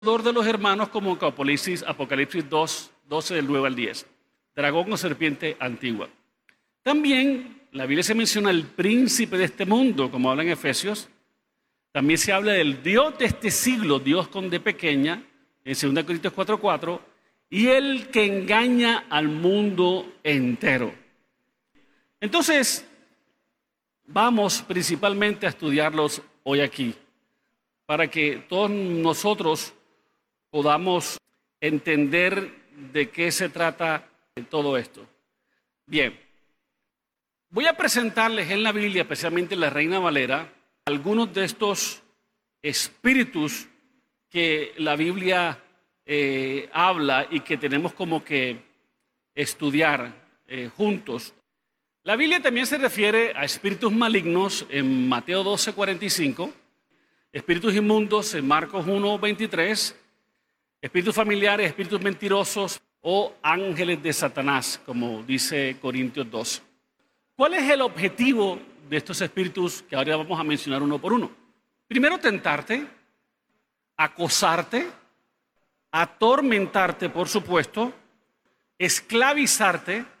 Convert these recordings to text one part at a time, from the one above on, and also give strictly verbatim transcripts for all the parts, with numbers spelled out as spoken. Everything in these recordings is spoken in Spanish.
de los hermanos como Apocalipsis, Apocalipsis dos, doce del nueve al diez. Dragón o serpiente antigua. También la Biblia se menciona el príncipe de este mundo, como habla en Efesios. También se habla del Dios de este siglo, Dios con D pequeña, en segunda Corintios cuatro cuatro, y el que engaña al mundo entero. Entonces, vamos principalmente a estudiarlos hoy aquí, para que todos nosotros podamos entender de qué se trata todo esto. Bien, voy a presentarles en la Biblia, especialmente en la Reina Valera, algunos de estos espíritus que la Biblia eh, habla y que tenemos como que estudiar eh, juntos. La Biblia también se refiere a espíritus malignos en Mateo doce cuarenta y cinco, espíritus inmundos en Marcos uno veintitrés, espíritus familiares, espíritus mentirosos o ángeles de Satanás, como dice Corintios dos. ¿Cuál es el objetivo de estos espíritus que ahora vamos a mencionar uno por uno? Primero, tentarte, acosarte, atormentarte, por supuesto, esclavizarte,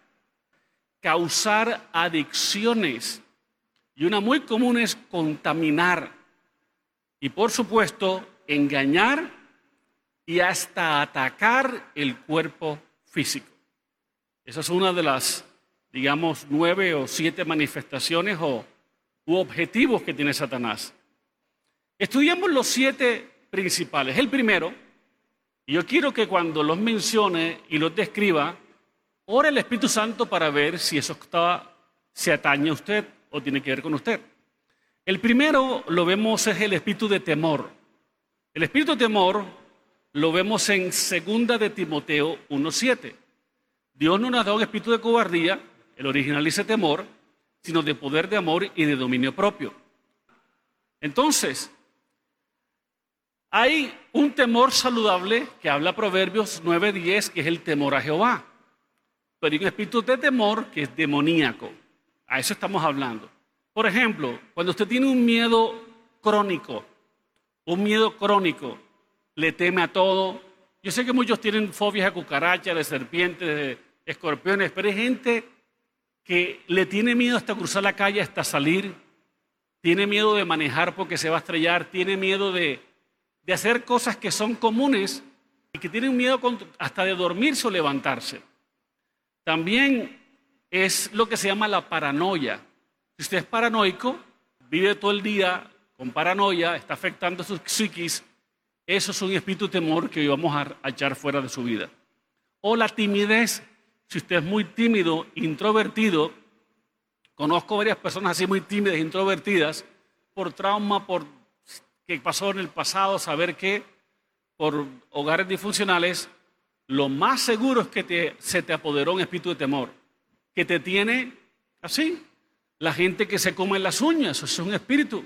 causar adicciones. Y una muy común es contaminar. Y por supuesto, engañar y hasta atacar el cuerpo físico. Esa es una de las, digamos, nueve o siete manifestaciones o u objetivos que tiene Satanás. Estudiamos los siete principales. El primero, y yo quiero que cuando los mencione y los describa, ore el Espíritu Santo para ver si eso está, se atañe a usted o tiene que ver con usted. El primero lo vemos es el espíritu de temor. El espíritu de temor lo vemos en segunda de Timoteo uno siete. Dios no nos da un espíritu de cobardía, el original dice temor, sino de poder, de amor y de dominio propio. Entonces, hay un temor saludable que habla Proverbios nueve diez, que es el temor a Jehová. Pero hay un espíritu de temor que es demoníaco. A eso estamos hablando. Por ejemplo, cuando usted tiene un miedo crónico, un miedo crónico, le teme a todo. Yo sé que muchos tienen fobias a cucarachas, de serpientes, de escorpiones, pero hay gente que le tiene miedo hasta cruzar la calle, hasta salir. Tiene miedo de manejar porque se va a estrellar. Tiene miedo de, de hacer cosas que son comunes y que tienen miedo hasta de dormirse o levantarse. También es lo que se llama la paranoia. Si usted es paranoico, vive todo el día con paranoia, está afectando su psiquis. Eso es un espíritu de temor que hoy vamos a, a echar fuera de su vida. O la timidez. Si usted es muy tímido, introvertido, conozco varias personas así muy tímidas, introvertidas, por trauma, por que pasó en el pasado, saber que por hogares disfuncionales, lo más seguro es que te, se te apoderó un espíritu de temor, que te tiene así. La gente que se come las uñas, eso es un espíritu.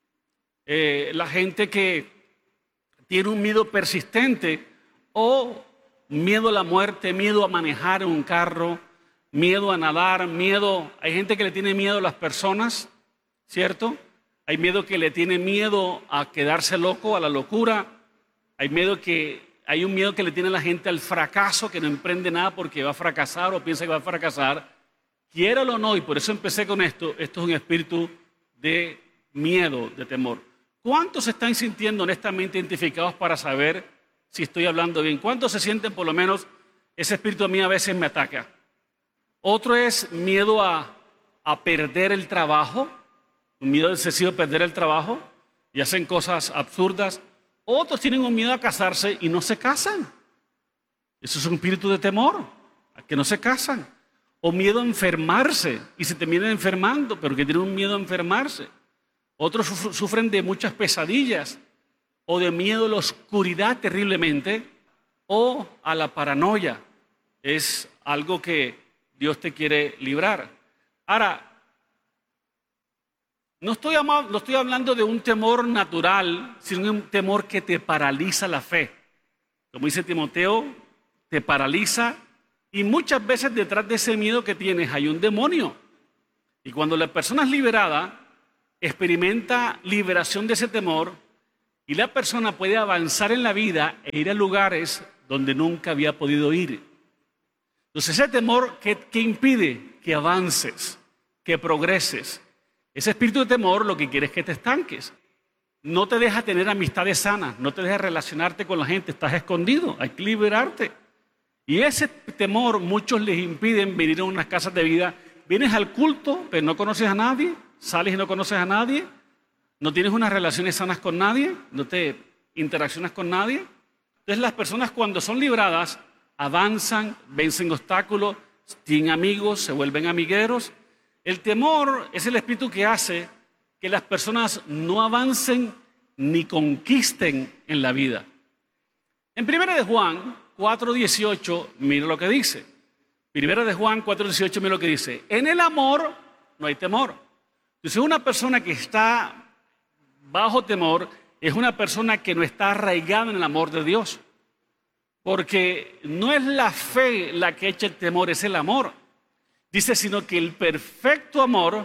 Eh, la gente que tiene un miedo persistente o miedo a la muerte, miedo a manejar un carro, miedo a nadar, miedo... Hay gente que le tiene miedo a las personas, ¿cierto? Hay miedo que le tiene miedo a quedarse loco, a la locura. Hay, miedo que, hay un miedo que le tiene a la gente al fracaso, que no emprende nada porque va a fracasar o piensa que va a fracasar. Quiéralo o no, y por eso empecé con esto, esto es un espíritu de miedo, de temor. ¿Cuántos se están sintiendo honestamente identificados para saber si estoy hablando bien? ¿Cuántos se sienten por lo menos, ese espíritu a mí a veces me ataca? Otro es miedo a, a perder el trabajo, un miedo excesivo a perder el trabajo y hacen cosas absurdas. Otros tienen un miedo a casarse y no se casan. Eso es un espíritu de temor, a que no se casan. O miedo a enfermarse y se terminan enfermando, pero que tienen un miedo a enfermarse. Otros sufren de muchas pesadillas o de miedo a la oscuridad terriblemente o a la paranoia. Es algo que Dios te quiere librar. Ahora, no estoy, no estoy hablando de un temor natural, sino de un temor que te paraliza la fe. Como dice Timoteo, te paraliza. Y muchas veces detrás de ese miedo que tienes hay un demonio. Y cuando la persona es liberada, experimenta liberación de ese temor Y la persona puede avanzar en la vida e ir a lugares donde nunca había podido ir. Entonces ese temor, ¿qué, qué impide? Que avances, que progreses. Ese espíritu de temor lo que quiere es que te estanques. No te deja tener amistades sanas, no te deja relacionarte con la gente, estás escondido, hay que liberarte. Y ese temor muchos les impiden venir a unas casas de vida. Vienes al culto, pero no conoces a nadie, sales y no conoces a nadie, no tienes unas relaciones sanas con nadie, no te interaccionas con nadie. Entonces las personas cuando son libradas avanzan, vencen obstáculos, tienen amigos, se vuelven amigueros. El temor es el espíritu que hace que las personas no avancen ni conquisten en la vida. En primera de Juan cuatro dieciocho, mira lo que dice. Primera de Juan cuatro dieciocho, mira lo que dice. En el amor no hay temor. Entonces una persona que está bajo temor es una persona que no está arraigada en el amor de Dios. Porque no es la fe la que echa el temor, es el amor. Dice, sino que el perfecto amor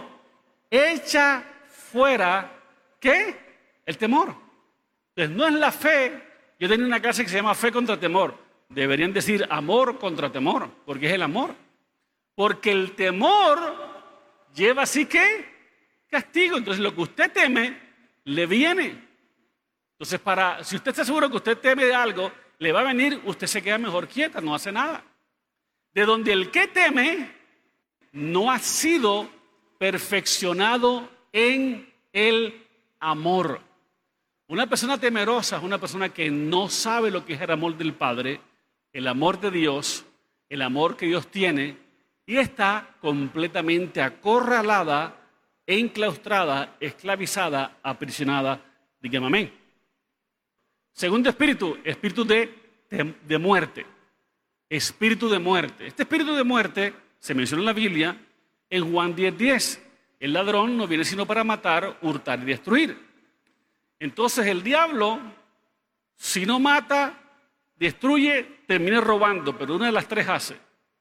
echa fuera, ¿qué? El temor. Entonces no es la fe. Yo tenía una clase que se llama fe contra temor. Deberían decir amor contra temor, porque es el amor. Porque el temor lleva así que castigo. Entonces lo que usted teme, le viene. Entonces para, si usted está seguro que usted teme de algo, le va a venir, usted se queda mejor quieta, no hace nada. De donde el que teme no ha sido perfeccionado en el amor. Una persona temerosa es una persona que no sabe lo que es el amor del Padre, el amor de Dios, el amor que Dios tiene, y está completamente acorralada, enclaustrada, esclavizada, aprisionada. Dígame amén. Segundo espíritu, espíritu de, de, de muerte. Espíritu de muerte. Este espíritu de muerte se menciona en la Biblia en Juan diez diez. El ladrón no viene sino para matar, hurtar y destruir. Entonces el diablo, si no mata, destruye, termina robando, pero una de las tres hace.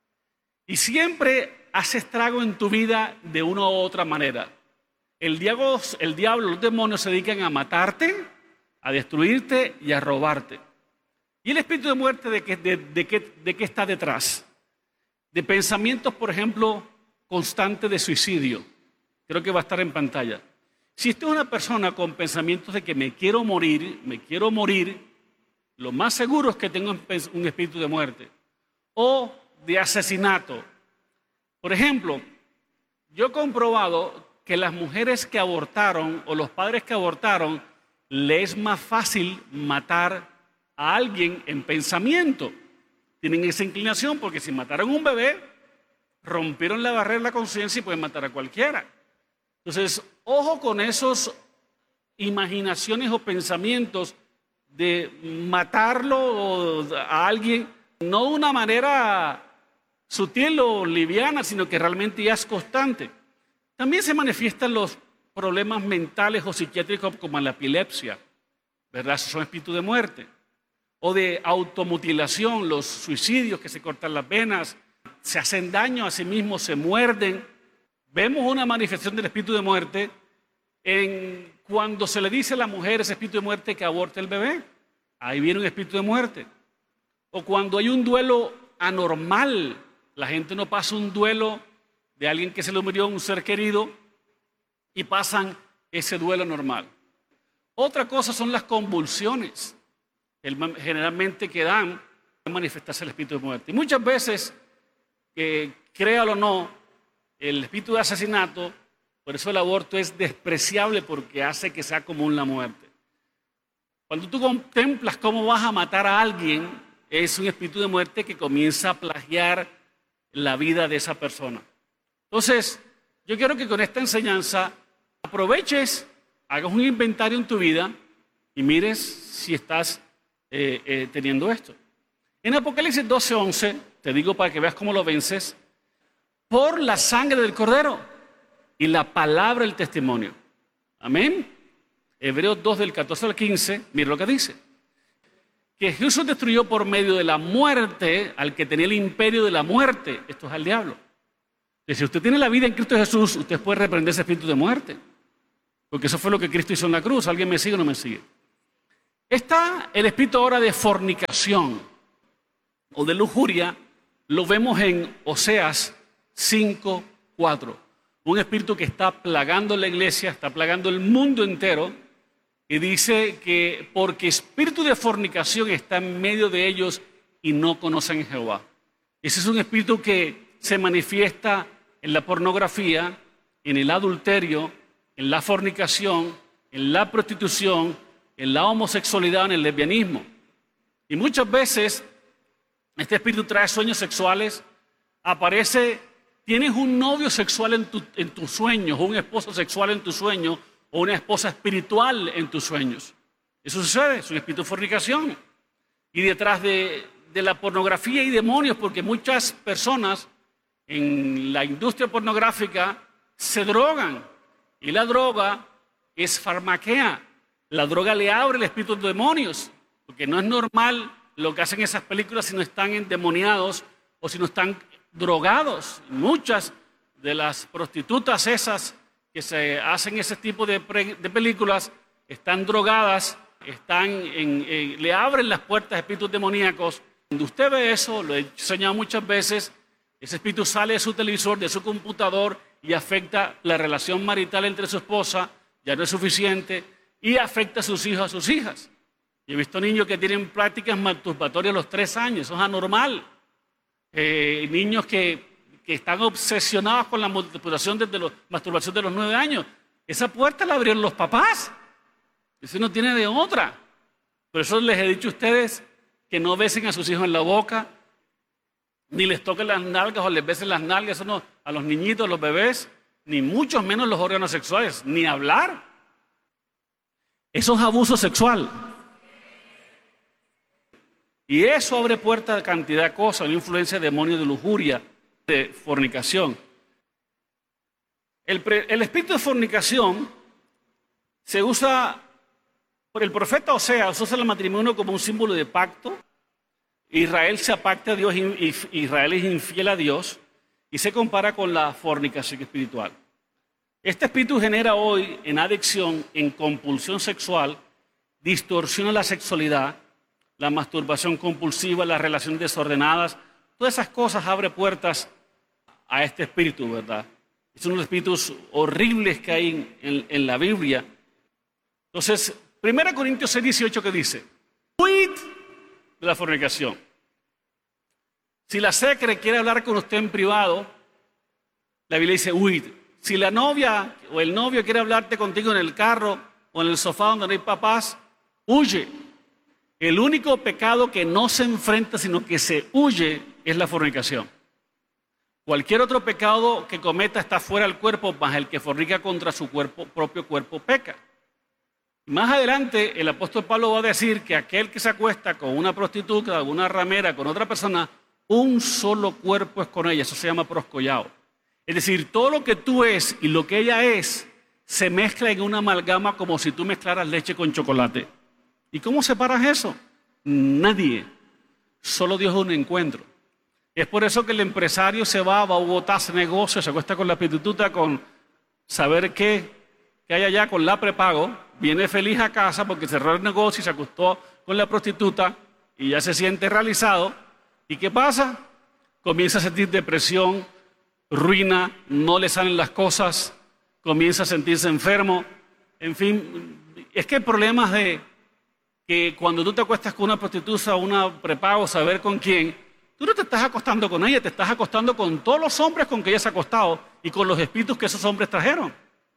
Y siempre hace estrago en tu vida de una u otra manera. El diablo, el diablo, los demonios se dedican a matarte, a destruirte y a robarte. ¿Y el espíritu de muerte de qué, de, de qué, de qué está detrás? De pensamientos, por ejemplo, constantes de suicidio. Creo que va a estar en pantalla. Si usted es una persona con pensamientos de que me quiero morir, me quiero morir, lo más seguro es que tenga un espíritu de muerte. O de asesinato. Por ejemplo, yo he comprobado que las mujeres que abortaron o los padres que abortaron, les es más fácil matar a alguien en pensamiento. Tienen esa inclinación porque si mataron a un bebé, rompieron la barrera de la conciencia y pueden matar a cualquiera. Entonces, ojo con esos imaginaciones o pensamientos de matarlo a alguien, no de una manera sutil o liviana, sino que realmente ya es constante. También se manifiestan los problemas mentales o psiquiátricos como la epilepsia, ¿verdad? Esos son espíritus de muerte. O de automutilación, los suicidios que se cortan las venas, se hacen daño a sí mismos, se muerden. Vemos una manifestación del espíritu de muerte en cuando se le dice a la mujer ese espíritu de muerte que aborte el bebé. Ahí viene un espíritu de muerte. O cuando hay un duelo anormal, la gente no pasa un duelo de alguien que se le murió, un ser querido, y pasan ese duelo normal. Otra cosa son las convulsiones, generalmente que dan a manifestarse el espíritu de muerte. Y muchas veces, eh, créalo o no, el espíritu de asesinato, por eso el aborto es despreciable porque hace que sea común la muerte. Cuando tú contemplas cómo vas a matar a alguien, es un espíritu de muerte que comienza a plagiar la vida de esa persona. Entonces, yo quiero que con esta enseñanza aproveches, hagas un inventario en tu vida y mires si estás eh, eh, teniendo esto. En Apocalipsis doce once, te digo para que veas cómo lo vences, por la sangre del Cordero y la palabra del testimonio. Amén. Hebreos dos del catorce al quince, mira lo que dice. Que Jesús destruyó por medio de la muerte al que tenía el imperio de la muerte. Esto es al diablo. Y si usted tiene la vida en Cristo Jesús, usted puede reprender ese espíritu de muerte. Porque eso fue lo que Cristo hizo en la cruz. ¿Alguien me sigue o no me sigue? Está el espíritu ahora de fornicación o de lujuria, lo vemos en Oseas cinco, cuatro. Un espíritu que está plagando la iglesia, está plagando el mundo entero, y dice que porque espíritu de fornicación está en medio de ellos y no conocen a Jehová. Ese es un espíritu que se manifiesta en la pornografía, en el adulterio, en la fornicación, en la prostitución, en la homosexualidad, en el lesbianismo. Y muchas veces este espíritu trae sueños sexuales, aparece, tienes un novio sexual en, tu, en tus sueños, o un esposo sexual en tus sueños, o una esposa espiritual en tus sueños. Eso sucede, es un espíritu de fornicación. Y detrás de, de la pornografía hay demonios, porque muchas personas en la industria pornográfica se drogan. Y la droga es farmaquea. La droga le abre el espíritu de demonios, porque no es normal lo que hacen esas películas si no están endemoniados o si no están drogados. Muchas de las prostitutas esas que se hacen ese tipo de, pre, de películas están drogadas, están en, en, le abren las puertas a espíritus demoníacos. Cuando usted ve eso, lo he enseñado muchas veces, ese espíritu sale de su televisor, de su computador y afecta la relación marital entre su esposa, ya no es suficiente, y afecta a sus hijos, a sus hijas. Yo he visto niños que tienen prácticas masturbatorias a los tres años, eso es anormal. Eh, niños que, que están obsesionados con la masturbación desde los, masturbación de los nueve años. Esa puerta la abrieron los papás. Eso no tiene de otra. Por eso les he dicho a ustedes que no besen a sus hijos en la boca, ni les toquen las nalgas o les besen las nalgas, eso no, a los niñitos, a los bebés, ni mucho menos los órganos sexuales, ni hablar. Eso es abuso sexual. Y eso abre puertas a cantidad de cosas, una influencia de demonio, de lujuria, de fornicación. El, pre, el espíritu de fornicación se usa, por el profeta Oseas, usa el matrimonio como un símbolo de pacto. Israel se apacta a Dios y Israel es infiel a Dios y se compara con la fornicación espiritual. Este espíritu genera hoy en adicción, en compulsión sexual, distorsiona la sexualidad, la masturbación compulsiva, las relaciones desordenadas, todas esas cosas abren puertas a este espíritu, ¿verdad? Es uno de los espíritus horribles que hay en, en, en la Biblia. Entonces, primera Corintios seis, dieciocho, que dice, huid de la fornicación. Si la secre quiere hablar con usted en privado, la Biblia dice huid. Si la novia o el novio quiere hablarte contigo en el carro o en el sofá donde no hay papás, huye. El único pecado que no se enfrenta, sino que se huye, es la fornicación. Cualquier otro pecado que cometa está fuera del cuerpo, más el que fornica contra su cuerpo, propio cuerpo peca. Más adelante, el apóstol Pablo va a decir que aquel que se acuesta con una prostituta, una ramera, con otra persona, un solo cuerpo es con ella. Eso se llama proscollado. Es decir, todo lo que tú es y lo que ella es se mezcla en una amalgama como si tú mezclaras leche con chocolate. ¿Y cómo separas eso? Nadie. Solo Dios es un encuentro. Es por eso que el empresario se va, va a Bogotá, hace negocio, se acuesta con la prostituta, con saber qué, qué hay allá, con la prepago, viene feliz a casa porque cerró el negocio y se acostó con la prostituta y ya se siente realizado. ¿Y qué pasa? Comienza a sentir depresión, ruina, no le salen las cosas, comienza a sentirse enfermo. En fin, es que hay problemas de que cuando tú te acuestas con una prostituta o una prepago, saber con quién, tú no te estás acostando con ella, te estás acostando con todos los hombres con que ella se ha acostado y con los espíritus que esos hombres trajeron.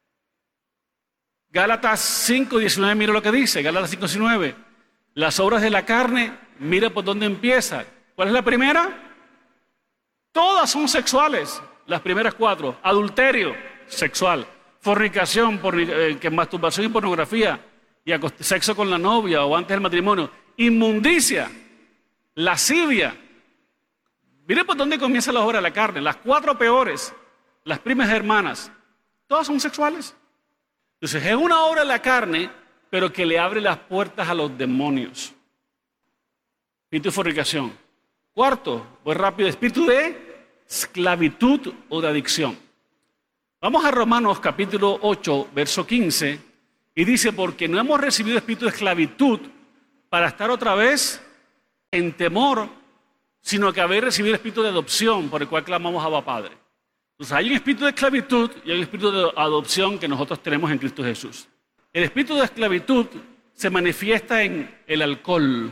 Gálatas cinco, diecinueve, mira lo que dice, Gálatas cinco, diecinueve. Las obras de la carne, mira por dónde empieza. ¿Cuál es la primera? Todas son sexuales, las primeras cuatro. Adulterio, sexual. Fornicación, por, eh, que masturbación y pornografía. Y sexo con la novia o antes del matrimonio. Inmundicia, lascivia. Mire por dónde comienza la obra de la carne. Las cuatro peores, las primas hermanas, todas son sexuales. Entonces es una obra de la carne, pero que le abre las puertas a los demonios. Espíritu de fornicación. Cuarto, voy rápido, espíritu de esclavitud o de adicción. Vamos a Romanos capítulo ocho, verso quince. Y dice, porque no hemos recibido espíritu de esclavitud para estar otra vez en temor, sino que haber recibido el espíritu de adopción por el cual clamamos a Abba Padre. Entonces hay un espíritu de esclavitud y hay un espíritu de adopción que nosotros tenemos en Cristo Jesús. El espíritu de esclavitud se manifiesta en el alcohol.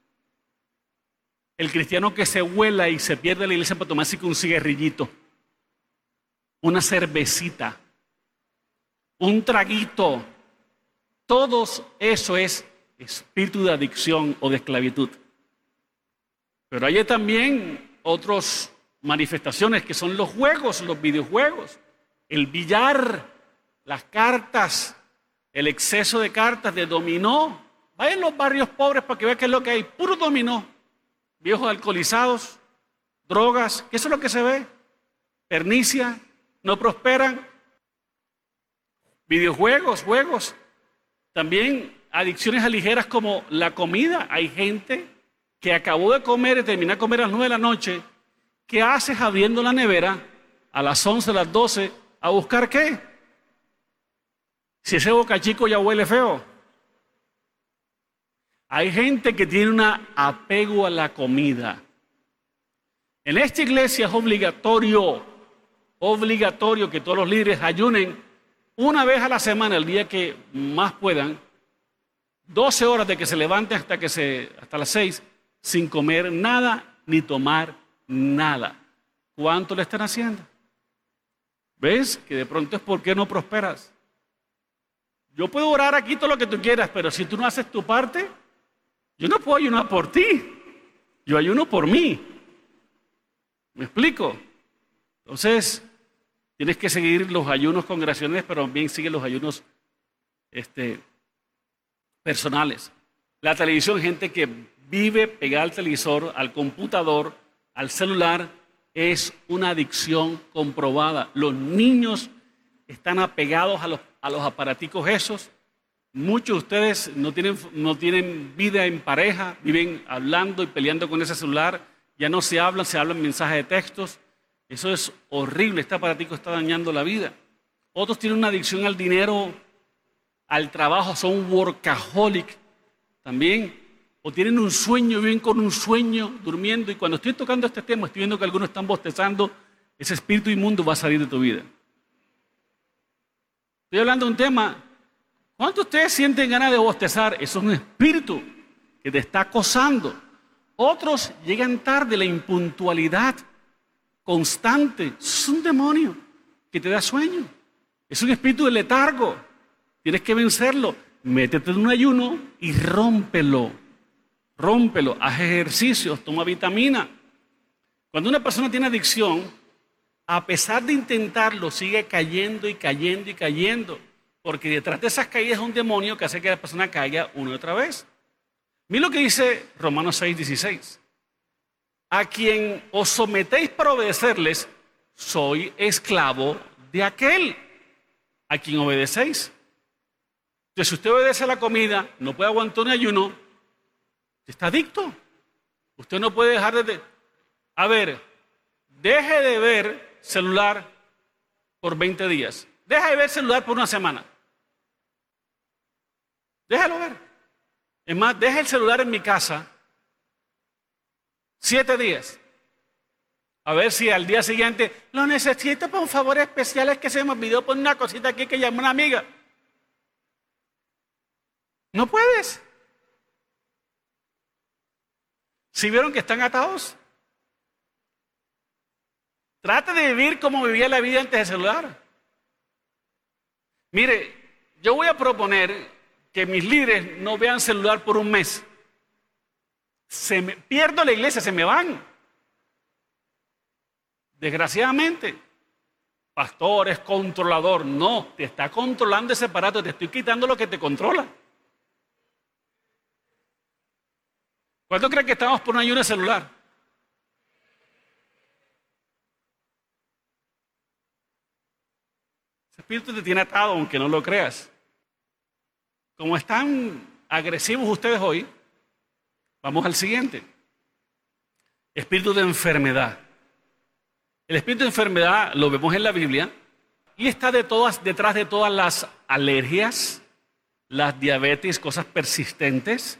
El cristiano que se huela y se pierde la iglesia para tomarse un cigarrillito, una cervecita, un traguito. Todo eso es espíritu de adicción o de esclavitud. Pero hay también otras manifestaciones que son los juegos, los videojuegos, el billar, las cartas, el exceso de cartas, de dominó. Vayan a los barrios pobres para que vean qué es lo que hay. Puro dominó. Viejos alcoholizados, drogas, ¿qué es lo que se ve? Pernicia, no prosperan. Videojuegos, juegos. También adicciones ligeras como la comida. Hay gente que acabó de comer y termina de comer a las nueve de la noche. ¿Qué haces abriendo la nevera a las once, a las doce, a buscar qué? Si ese Boca Chico ya huele feo. Hay gente que tiene un apego a la comida. En esta iglesia es obligatorio, obligatorio que todos los líderes ayunen una vez a la semana, el día que más puedan, doce horas de que se levanten hasta, que se, hasta las seis, sin comer nada ni tomar nada. ¿Cuánto le están haciendo? ¿Ves? Que de pronto es porque no prosperas. Yo puedo orar aquí todo lo que tú quieras, pero si tú no haces tu parte, yo no puedo ayunar por ti. Yo ayuno por mí. ¿Me explico? Entonces, tienes que seguir los ayunos congregacionales, pero también sigue los ayunos este, personales. La televisión, gente que vive pegada al televisor, al computador, al celular, es una adicción comprobada. Los niños están apegados a los, a los aparaticos esos. Muchos de ustedes no tienen, no tienen vida en pareja, viven hablando y peleando con ese celular. Ya no se hablan, se hablan mensajes de textos. Eso es horrible, este aparatico está dañando la vida. Otros tienen una adicción al dinero, al trabajo, son workaholic también. O tienen un sueño, viven con un sueño, durmiendo. Y cuando estoy tocando este tema, estoy viendo que algunos están bostezando, ese espíritu inmundo va a salir de tu vida. Estoy hablando de un tema. ¿Cuántos de ustedes sienten ganas de bostezar? Eso es un espíritu que te está acosando. Otros llegan tarde, la impuntualidad constante. Es un demonio que te da sueño. Es un espíritu de letargo. Tienes que vencerlo. Métete en un ayuno y rómpelo. Rómpelo. Haz ejercicios, toma vitamina. Cuando una persona tiene adicción, a pesar de intentarlo, sigue cayendo y cayendo y cayendo. Porque detrás de esas caídas es un demonio que hace que la persona caiga una y otra vez. Mira lo que dice Romanos seis, dieciséis. A quien os sometéis para obedecerles, soy esclavo de aquel a quien obedecéis. Entonces, si usted obedece a la comida, no puede aguantar un ayuno, está adicto. Usted no puede dejar de... A ver, deje de ver celular por veinte días. Deja de ver celular por una semana. Déjalo ver. Es más, deja el celular en mi casa siete días. A ver si al día siguiente lo necesito por un favor especial, es que se me olvidó poner una cosita aquí que llamó una amiga. No puedes. ¿Sí vieron que están atados? Trate de vivir como vivía la vida antes del celular. Mire, yo voy a proponer que mis líderes no vean celular por un mes. Se me, pierdo la iglesia, se me van. Desgraciadamente, pastor es controlador. No, te está controlando ese aparato, te estoy quitando lo que te controla. ¿Cuánto creen que estamos por un ayuno de celular? Ese espíritu te tiene atado, aunque no lo creas. Como están agresivos ustedes hoy, vamos al siguiente. Espíritu de enfermedad. El espíritu de enfermedad lo vemos en la Biblia y está de todas, detrás de todas las alergias, las diabetes, cosas persistentes,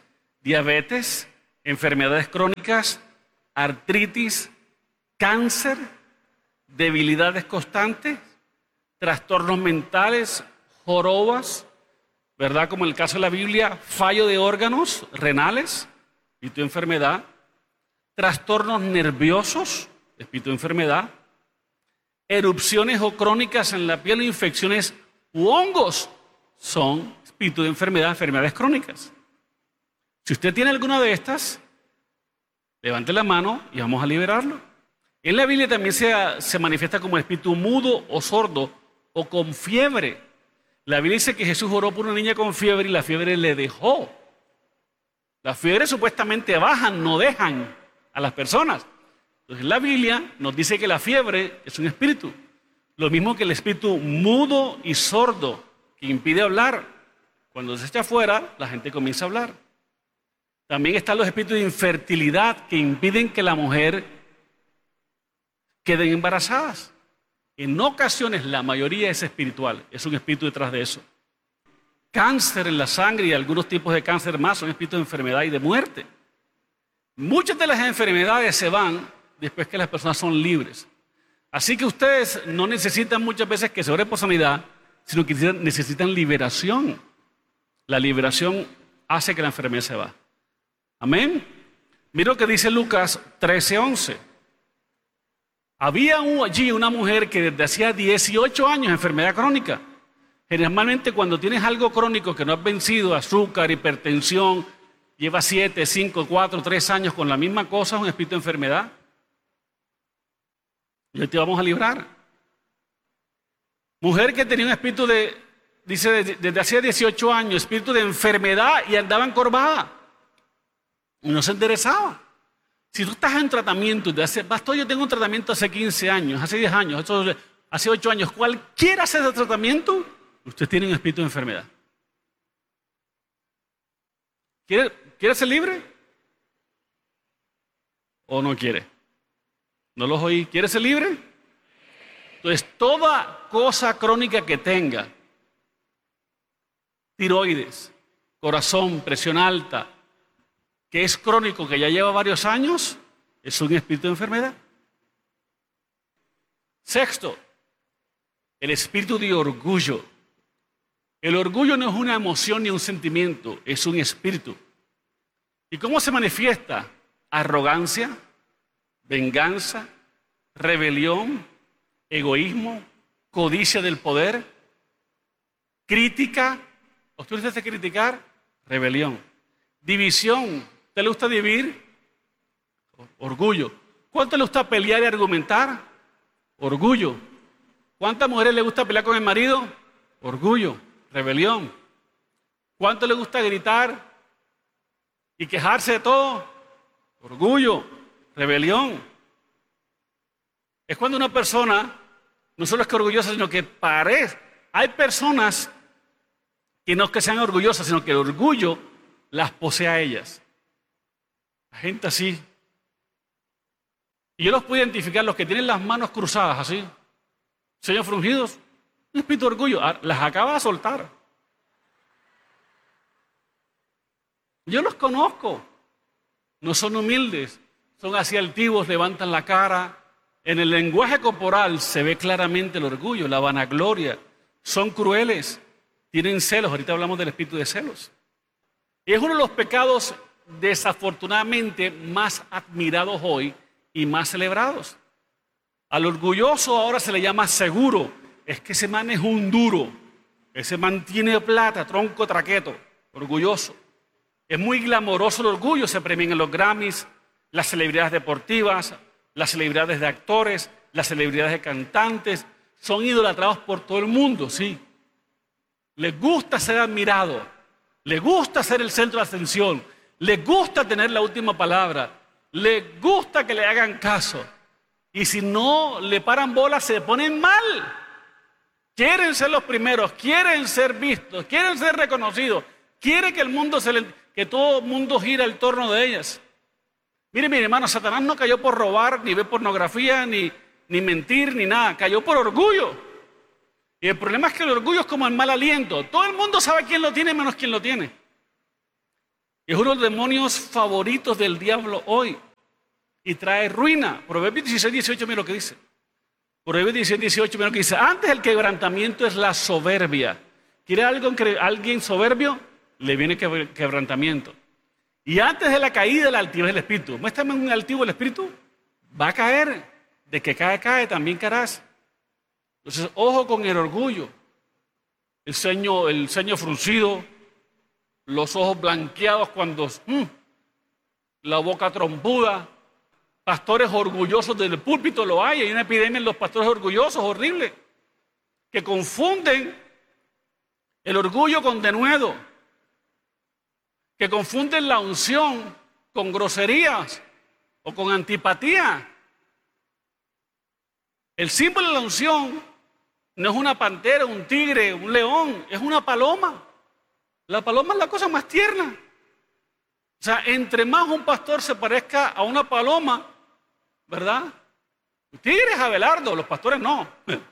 diabetes, enfermedades crónicas, artritis, cáncer, debilidades constantes, trastornos mentales, jorobas, ¿verdad? Como en el caso de la Biblia, fallo de órganos renales, espíritu de enfermedad, trastornos nerviosos, espíritu de enfermedad, erupciones o crónicas en la piel, infecciones u hongos, son espíritu de enfermedad, enfermedades crónicas. Si usted tiene alguna de estas, levante la mano y vamos a liberarlo. En la Biblia también se, se manifiesta como espíritu mudo o sordo o con fiebre. La Biblia dice que Jesús oró por una niña con fiebre y la fiebre le dejó. Las fiebres supuestamente bajan, no dejan a las personas. Entonces la Biblia nos dice que la fiebre es un espíritu. Lo mismo que el espíritu mudo y sordo que impide hablar. Cuando se echa afuera, la gente comienza a hablar. También están los espíritus de infertilidad que impiden que la mujer queden embarazadas. En ocasiones la mayoría es espiritual, es un espíritu detrás de eso. Cáncer en la sangre y algunos tipos de cáncer más son espíritus de enfermedad y de muerte. Muchas de las enfermedades se van después que las personas son libres. Así que ustedes no necesitan muchas veces que se ore por sanidad, sino que necesitan liberación. La liberación hace que la enfermedad se va. Amén. Mira lo que dice Lucas trece once. Había allí una mujer que desde hacía dieciocho años enfermedad crónica. Generalmente cuando tienes algo crónico que no has vencido, azúcar, hipertensión, lleva siete, cinco, cuatro, tres años con la misma cosa, es un espíritu de enfermedad. Y hoy te vamos a librar. Mujer que tenía un espíritu de, dice, desde, desde hacía dieciocho años, espíritu de enfermedad y andaba encorvada. Y no se enderezaba. Si tú estás en tratamiento, de hace, pastor, yo tengo un tratamiento hace quince años, hace diez años, hace ocho años, cualquiera hace ese tratamiento, usted tiene un espíritu de enfermedad. ¿Quiere, ¿quiere ser libre? ¿O no quiere? ¿No los oí? ¿Quiere ser libre? Entonces, toda cosa crónica que tenga, tiroides, corazón, presión alta, que es crónico, que ya lleva varios años, es un espíritu de enfermedad. Sexto, el espíritu de orgullo. El orgullo no es una emoción ni un sentimiento, es un espíritu. ¿Y cómo se manifiesta? Arrogancia, venganza, rebelión, egoísmo, codicia del poder, crítica. ¿A usted le gusta criticar? Rebelión. División. ¿Te le gusta dividir? Orgullo. ¿Cuánto le gusta pelear y argumentar? Orgullo. ¿Cuántas mujeres le gusta pelear con el marido? Orgullo, rebelión. ¿Cuánto le gusta gritar y quejarse de todo? Orgullo, rebelión. Es cuando una persona no solo es que orgullosa, sino que parece. Hay personas que no es que sean orgullosas, sino que el orgullo las posee a ellas. Gente así. Y yo los puedo identificar, los que tienen las manos cruzadas así, sellos fruncidos, un espíritu de orgullo, las acaba de soltar. Yo los conozco, no son humildes, son así altivos, levantan la cara. En el lenguaje corporal se ve claramente el orgullo, la vanagloria, son crueles, tienen celos, ahorita hablamos del espíritu de celos. Y es uno de los pecados desafortunadamente más admirados hoy y más celebrados. Al orgulloso ahora se le llama seguro. Es que ese man es un duro, ese man tiene plata, tronco traqueto, orgulloso. Es muy glamoroso el orgullo, se premian en los Grammys, las celebridades deportivas, las celebridades de actores, las celebridades de cantantes, son idolatrados por todo el mundo, sí. Les gusta ser admirado, les gusta ser el centro de atención, les gusta tener la última palabra, les gusta que le hagan caso. Y si no le paran bolas, se ponen mal. Quieren ser los primeros, quieren ser vistos, quieren ser reconocidos, quieren que el mundo se le, que todo el mundo gira en torno de ellas. Mire, mi hermano, Satanás no cayó por robar, ni ver pornografía, ni, ni mentir, ni nada. Cayó por orgullo. Y el problema es que el orgullo es como el mal aliento. Todo el mundo sabe quién lo tiene menos quién lo tiene. Es uno de los demonios favoritos del diablo hoy y trae ruina. Proverbios dieciséis, dieciocho, mira lo que dice. Proverbios dieciséis, dieciocho, mira lo que dice. Antes el quebrantamiento es la soberbia. ¿Quiere algo, alguien soberbio? Le viene quebrantamiento. Y antes de la caída, la altivez del espíritu. Muéstrame un altivo del espíritu. Va a caer. De que cae, cae, también caerás. Entonces, ojo con el orgullo. El ceño, el ceño fruncido. Los ojos blanqueados cuando... Mm, la boca trompuda. Pastores orgullosos del púlpito lo hay. Hay una epidemia en los pastores orgullosos, horrible. Que confunden el orgullo con denuedo. Que confunden la unción con groserías o con antipatía. El símbolo de la unción no es una pantera, un tigre, un león, es una paloma. La paloma es la cosa más tierna. O sea, entre más un pastor se parezca a una paloma, ¿verdad? El tigre es Abelardo, los pastores no.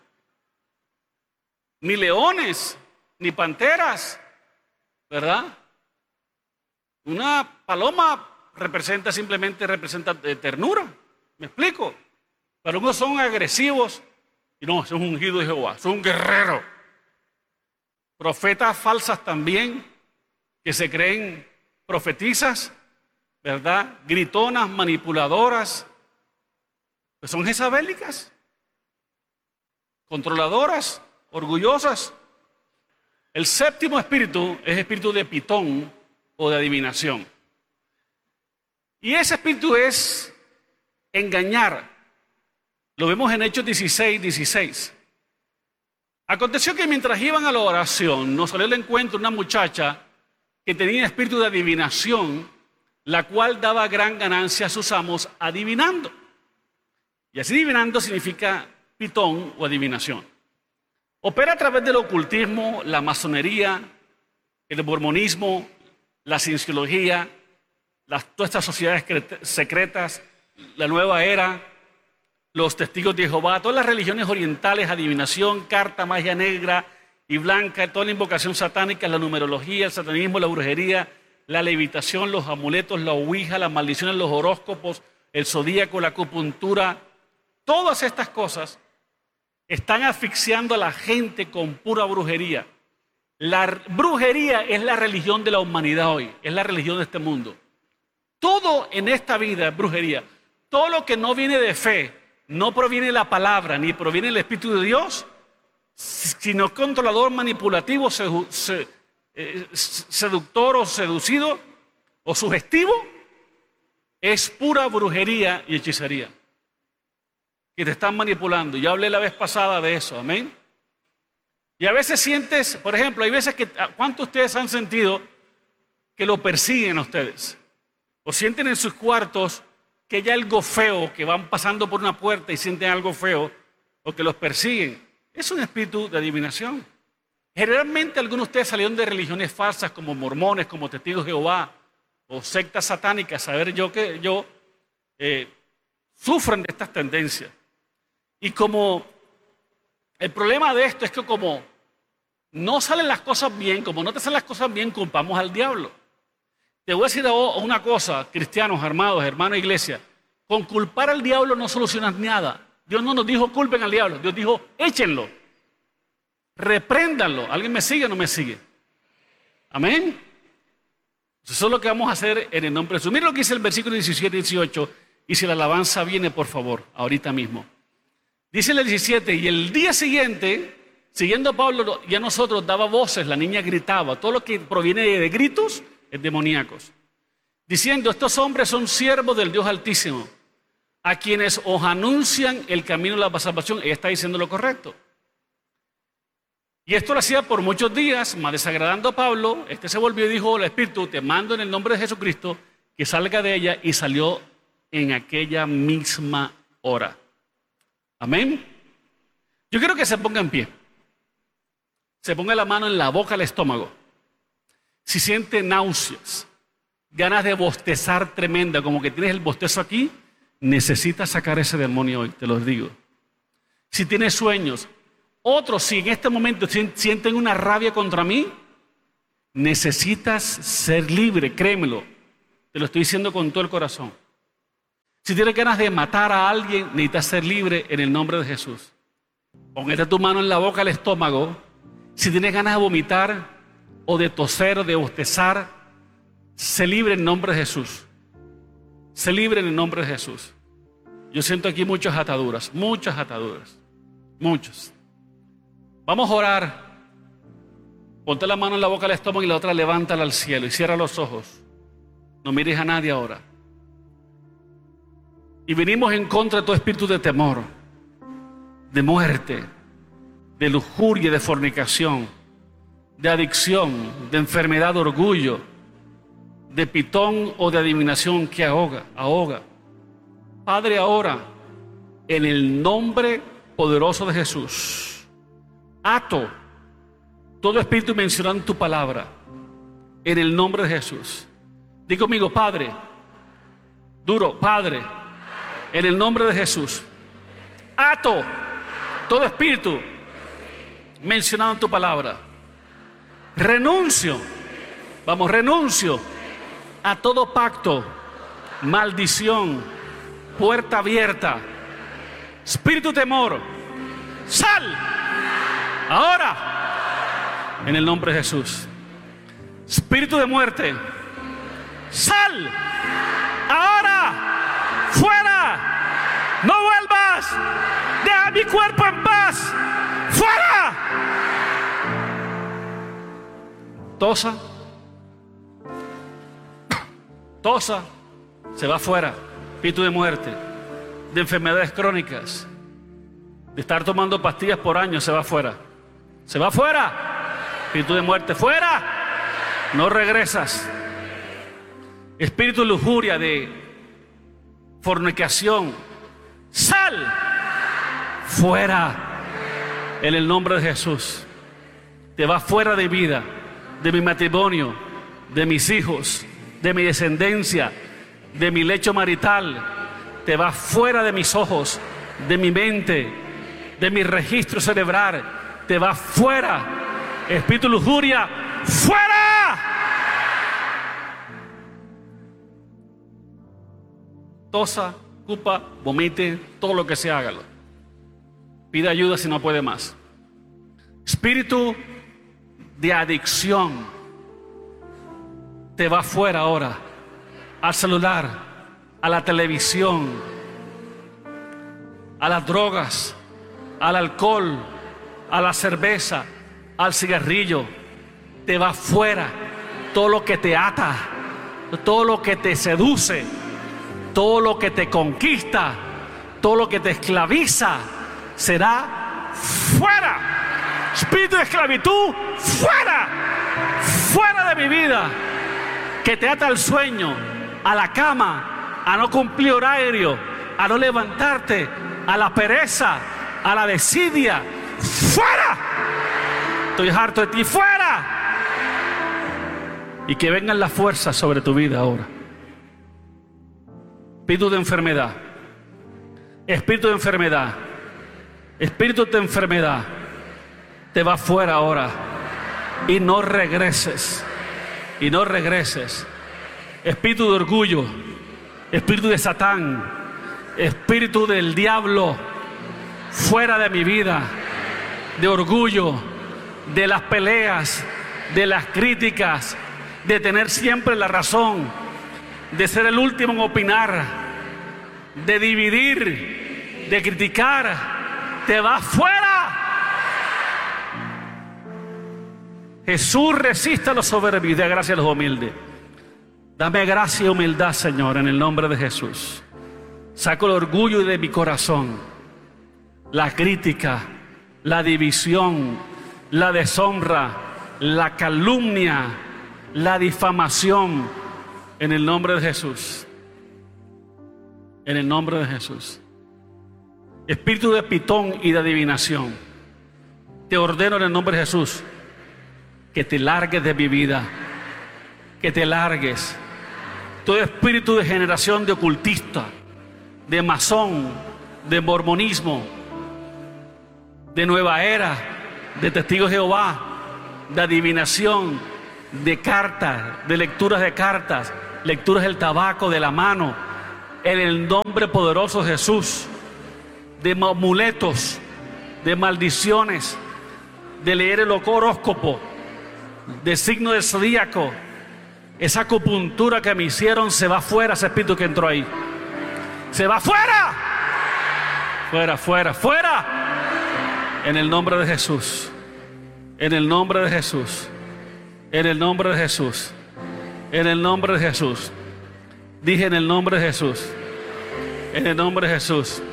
Ni leones, ni panteras, ¿verdad? Una paloma representa simplemente representa ternura, ¿me explico? Pero unos son agresivos y no, son ungidos de Jehová, son un guerrero. Profetas falsas también, que se creen profetizas, ¿verdad? Gritonas, manipuladoras, pues son jezabélicas, controladoras, orgullosas. El séptimo espíritu es espíritu de pitón o de adivinación. Y ese espíritu es engañar. Lo vemos en Hechos dieciséis, dieciséis. Aconteció que mientras iban a la oración, nos salió al encuentro una muchacha que tenía espíritu de adivinación, la cual daba gran ganancia a sus amos adivinando. Y así adivinando significa pitón o adivinación. Opera a través del ocultismo, la masonería, el mormonismo, la cienciología, las, todas estas sociedades secretas, la nueva era, los testigos de Jehová, todas las religiones orientales, adivinación, carta, magia negra y blanca, toda la invocación satánica, la numerología, el satanismo, la brujería, la levitación, los amuletos, la ouija, las maldiciones, los horóscopos, el zodíaco, la acupuntura, todas estas cosas están asfixiando a la gente con pura brujería. La brujería es la religión de la humanidad hoy, es la religión de este mundo. Todo en esta vida es brujería. Todo lo que no viene de fe, no proviene de la palabra, ni proviene del Espíritu de Dios, sino controlador, manipulativo, seductor o seducido o sugestivo, es pura brujería y hechicería. Que te están manipulando. Yo hablé la vez pasada de eso, amén. Y a veces sientes, por ejemplo, hay veces que, ¿cuántos de ustedes han sentido que lo persiguen a ustedes? O sienten en sus cuartos que hay algo feo, que van pasando por una puerta y sienten algo feo, o que los persiguen. Es un espíritu de adivinación. Generalmente algunos de ustedes salieron de religiones falsas como mormones, como testigos de Jehová, o sectas satánicas, saber yo que yo, eh, sufren de estas tendencias. Y como el problema de esto es que como no salen las cosas bien, como no te salen las cosas bien, culpamos al diablo. Te voy a decir una cosa, cristianos, armados, hermanos, iglesia. Con culpar al diablo no solucionas nada. Dios no nos dijo culpen al diablo. Dios dijo échenlo. Repréndanlo. ¿Alguien me sigue o no me sigue? Amén. Eso es lo que vamos a hacer en el nombre de Jesús. Mira lo que dice el versículo diecisiete y dieciocho. Y si la alabanza viene, por favor, ahorita mismo. Dice el diecisiete, y el día siguiente, siguiendo a Pablo y a nosotros, daba voces, la niña gritaba. Todo lo que proviene de gritos es demoníacos. Diciendo, estos hombres son siervos del Dios Altísimo, a quienes os anuncian el camino de la salvación. Ella está diciendo lo correcto. Y esto lo hacía por muchos días, más desagradando a Pablo. Este se volvió y dijo, el Espíritu, te mando en el nombre de Jesucristo, que salga de ella, y salió en aquella misma hora. Amén. Yo quiero que se ponga en pie. Se ponga la mano en la boca, al estómago. Si siente náuseas, ganas de bostezar tremenda, como que tienes el bostezo aquí, necesitas sacar ese demonio hoy, te lo digo. Si tienes sueños, otros si en este momento sienten una rabia contra mí, Necesitas ser libre, créemelo. Te lo estoy diciendo con todo el corazón. Si tienes ganas de matar a alguien, necesitas ser libre en el nombre de Jesús. Ponete tu mano en la boca, al estómago. Si tienes ganas de vomitar o de toser o de bostezar, sé libre en el nombre de Jesús. Sé libre en el nombre de Jesús. Yo siento aquí muchas ataduras, muchas ataduras, muchas. Vamos a orar. Ponte la mano en la boca al estómago y la otra levántala al cielo y cierra los ojos. No mires a nadie ahora. Y venimos en contra de todo espíritu de temor, de muerte, de lujuria, de fornicación, de adicción, de enfermedad, de orgullo, de pitón o de adivinación que ahoga, ahoga. Padre, ahora, en el nombre poderoso de Jesús, ato todo espíritu mencionado en tu palabra, en el nombre de Jesús. Di conmigo, Padre, duro, Padre, en el nombre de Jesús, ato todo espíritu mencionado en tu palabra. Renuncio, vamos, renuncio a todo pacto, maldición, puerta abierta, espíritu temor, sal ahora en el nombre de Jesús. Espíritu de muerte, sal ahora, fuera, no vuelvas, deja mi cuerpo en paz, fuera. Tosa, tosa, se va fuera. Espíritu de muerte, de enfermedades crónicas, de estar tomando pastillas por años, se va fuera. Se va fuera. Espíritu de muerte, fuera. No regresas. Espíritu de lujuria, de fornicación, sal fuera en el nombre de Jesús. Te vas fuera de vida, de mi matrimonio, de mis hijos, de mi descendencia, de mi lecho marital. Te vas fuera de mis ojos, de mi mente, de mi registro cerebral. Te vas fuera. Espíritu de lujuria, fuera. Tosa, cupa, vomite, todo lo que sea, hágalo. Pide ayuda si no puede más. Espíritu de adicción, te va fuera ahora. Al celular, a la televisión, a las drogas, al alcohol, a la cerveza, al cigarrillo. Te va fuera. Todo lo que te ata, todo lo que te seduce, todo lo que te conquista, todo lo que te esclaviza, será fuera. Espíritu de esclavitud, fuera. Fuera de mi vida, que te ata al sueño, a la cama, a no cumplir horario, a no levantarte, a la pereza, a la desidia. ¡Fuera! Estoy harto de ti, ¡fuera! Y que vengan las fuerzas sobre tu vida ahora. Espíritu de enfermedad, espíritu de enfermedad, espíritu de enfermedad, te va fuera ahora y no regreses, y no regreses. Espíritu de orgullo, espíritu de Satán, espíritu del diablo, fuera de mi vida, de orgullo, de las peleas, de las críticas, de tener siempre la razón, de ser el último en opinar, de dividir, de criticar. Te vas fuera. Jesús resiste a los soberbios y da gracia a los humildes. Dame gracia y humildad, Señor, en el nombre de Jesús. Saco el orgullo de mi corazón, la crítica, la división, la deshonra, la calumnia, la difamación, en el nombre de Jesús. En el nombre de Jesús. Espíritu de pitón y de adivinación, te ordeno en el nombre de Jesús que te largues de mi vida, que te largues. Todo espíritu de generación de ocultista, de masón, de mormonismo, de nueva era, de testigos de Jehová, de adivinación, de cartas, de lecturas de cartas, lecturas del tabaco, de la mano, en el nombre poderoso de Jesús, de amuletos, de maldiciones, de leer el horóscopo, de signo del zodíaco. Esa acupuntura que me hicieron se va fuera, ese espíritu que entró ahí. ¡Se va fuera! Fuera, fuera, fuera. En el nombre de Jesús. En el nombre de Jesús. En el nombre de Jesús. En el nombre de Jesús. Dije en el nombre de Jesús. En el nombre de Jesús.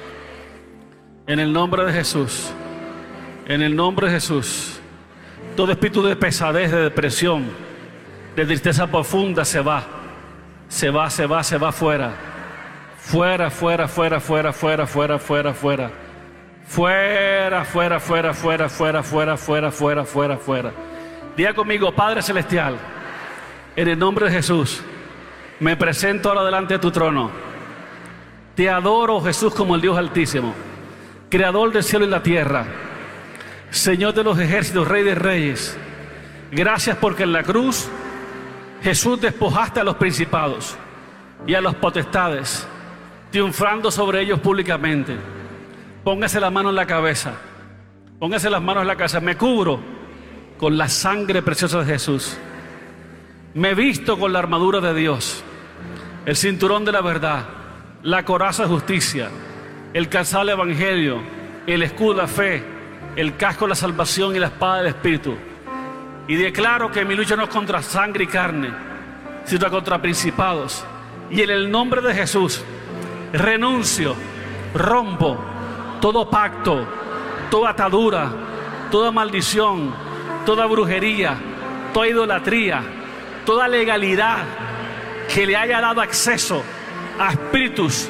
En el nombre de Jesús. En el nombre de Jesús. Todo espíritu de pesadez, de depresión, de tristeza profunda se va. Se va, se va, se va fuera. Fuera, fuera, fuera, fuera, fuera, fuera, fuera, fuera. Fuera, fuera, fuera, fuera, fuera, fuera, fuera, fuera, fuera, fuera. Diga conmigo, Padre Celestial, en el nombre de Jesús, me presento ahora delante de tu trono. Te adoro, Jesús, como el Dios Altísimo, Creador del cielo y la tierra, Señor de los ejércitos, Rey de reyes. Gracias porque en la cruz Jesús despojaste a los principados y a los potestades, triunfando sobre ellos públicamente. Póngase la mano en la cabeza. Póngase las manos en la cabeza. Me cubro con la sangre preciosa de Jesús. Me visto con la armadura de Dios, el cinturón de la verdad, la coraza de justicia, el calzado del evangelio, el escudo de la fe, el casco de la salvación y la espada del Espíritu. Y declaro que mi lucha no es contra sangre y carne, sino contra principados. Y en el nombre de Jesús renuncio, rompo todo pacto, toda atadura, toda maldición, toda brujería, toda idolatría, toda legalidad que le haya dado acceso a espíritus